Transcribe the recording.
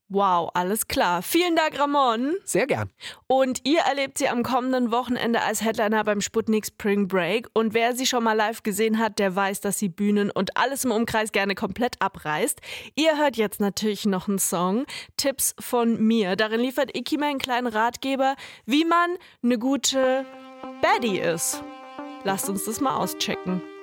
Wow, alles klar. Vielen Dank, Ramon. Sehr gern. Und ihr erlebt sie am kommenden Wochenende als Headliner beim Sputnik Spring Break. Und wer sie schon mal live gesehen hat, der weiß, dass sie Bühnen und alles im Umkreis gerne komplett abreißt. Ihr hört jetzt natürlich noch einen Song, Tipps von mir. Darin liefert Ikime einen kleinen Ratgeber, wie man eine gute Baddie ist. Lasst uns das mal auschecken.